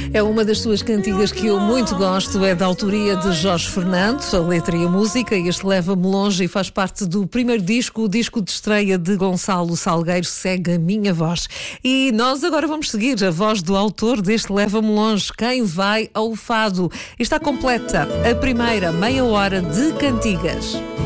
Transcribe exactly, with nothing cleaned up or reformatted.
É uma das suas cantigas que eu muito gosto, é da autoria de Jorge Fernando, a letra e a música. Este Leva-me Longe e faz parte do primeiro disco, o disco de estreia de Gonçalo Salgueiro, Segue a Minha Voz. E nós agora vamos seguir a voz do autor deste Leva-me Longe, quem vai ao fado. Está completa a primeira meia hora de cantigas.